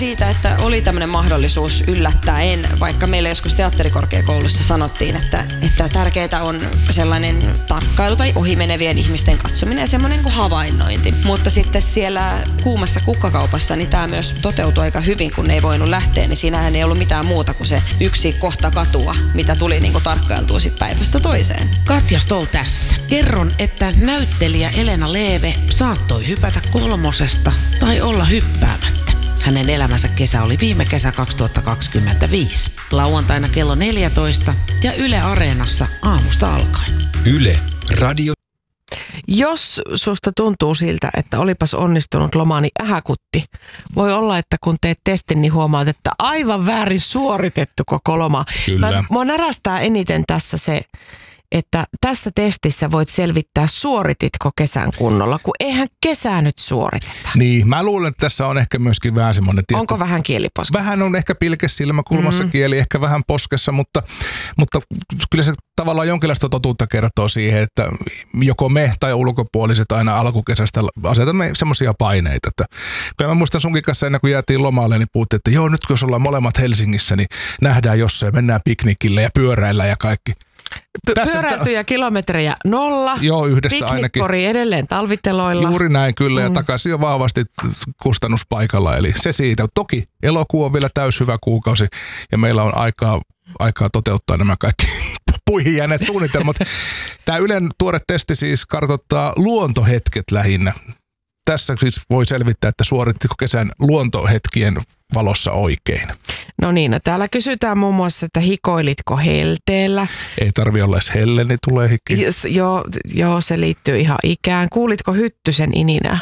Siitä, että oli tämmöinen mahdollisuus yllättäen, vaikka meille joskus teatterikorkeakoulussa sanottiin, että tärkeää on sellainen tarkkailu tai ohimenevien ihmisten katsominen ja semmoinen niin kuin havainnointi. Mutta sitten siellä kuumassa kukkakaupassa niin tämä myös toteutui aika hyvin, kun ei voinut lähteä, niin siinähän ei ollut mitään muuta kuin se yksi kohta katua, mitä tuli niin kuin tarkkailtua sit päivästä toiseen. Katja Stoll tässä. Kerron, että näyttelijä Elena Leeve saattoi hypätä 3 tai olla hyppäämättä. Hänen elämänsä kesä oli viime kesä 2025. Lauantaina kello 14 ja Yle Areenassa aamusta alkaen. Yle Radio. Jos susta tuntuu siltä, että olipas onnistunut loma, niin ähäkutti. Voi olla, että kun teet testin, niin huomaat, että aivan väärin suoritettu koko loma. Kyllä. Mua närästää eniten tässä se, että tässä testissä voit selvittää, suorititko kesän kunnolla, kun eihän kesää nyt suoriteta. Niin, mä luulen, että tässä on ehkä myöskin vähän semmoinen... Onko vähän kieliposkessa? Vähän on ehkä pilke silmäkulmassa kieli, ehkä vähän poskessa, mutta kyllä se tavallaan jonkinlaista totuutta kertoo siihen, että joko me tai ulkopuoliset aina alkukesästä asetamme semmoisia paineita. Että kyllä mä muistan sunkin kanssa ennen kuin jäätiin lomalle, niin puhuttiin, että joo, nyt kun jos ollaan molemmat Helsingissä, niin nähdään jossain, mennään piknikille ja pyöräillä ja kaikki. Pyöräiltyjä kilometrejä 0. Joo, yhdessä ainakin. Piknikkori edelleen talviteloilla. Juuri näin kyllä ja takaisin jo vahvasti kustannuspaikalla. Eli se siitä. Toki elokuu on vielä hyvä kuukausi ja meillä on aikaa toteuttaa nämä kaikki puihin jääneet suunnitelmat. Tämä Ylen tuore testi siis kartoittaa luontohetket lähinnä. Tässä siis voi selvittää, että suorittiko kesän luontohetkien valossa oikein. No niin, täällä kysytään muun muassa, että hikoilitko helteellä. Ei tarvi olla edes helle, niin tulee hiki. Joo, se liittyy ihan ikään. Kuulitko hyttysen ininää?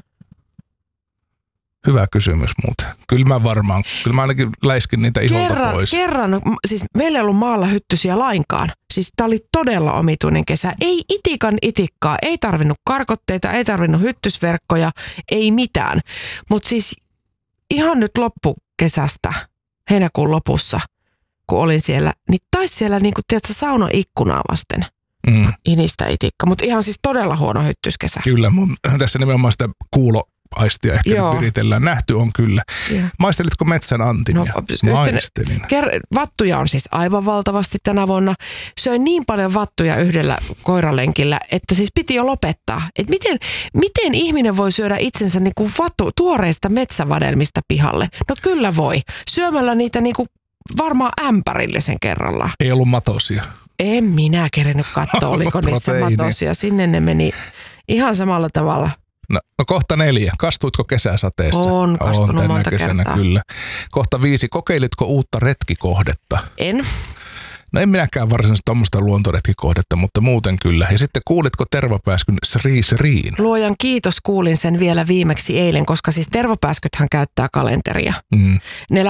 Hyvä kysymys muuten. Kyllä mä ainakin läiskin niitä iholta pois. Kerran, siis meillä ei ollut maalla hyttysiä lainkaan. Siis tää oli todella omituinen kesä. Ei itikan itikkaa, ei tarvinnut karkotteita, ei tarvinnut hyttysverkkoja, ei mitään. Mutta siis ihan nyt loppukesästä, heinäkuun lopussa, kun olin siellä, niin taisi siellä niinku, tiedätkö, saunan ikkunaa vasten inistä itikka. Mutta ihan siis todella huono hyttyskesä. Kyllä, tässä nimenomaan sitä kuuloaistia ehkä viritellään. Nähty on kyllä. Joo. Maistelitko metsän antimia? Maistelin. Vattuja on siis aivan valtavasti tänä vuonna. Söin niin paljon vattuja yhdellä koiralenkillä, että siis piti jo lopettaa. Et miten ihminen voi syödä itsensä niinku tuoreista metsävadelmista pihalle? No kyllä voi. Syömällä niitä niinku varmaan ämpärillisen kerrallaan. Ei ollut matosia. En minä kerennyt katsoa, oliko niissä matosia. Sinne ne meni ihan samalla tavalla. No kohta 4. Kastuitko kesäsateessa? On kastunut monta kesänä, kertaa. Kyllä. Kohta 5. Kokeilitko uutta retkikohdetta? En. No en minäkään varsinaisesti tuommoista luontoretkikohdetta, mutta muuten kyllä. Ja sitten kuulitko tervapääskyn Sriin? Luojan kiitos, kuulin sen vielä viimeksi eilen, koska siis tervapääskythän käyttää kalenteria. Ne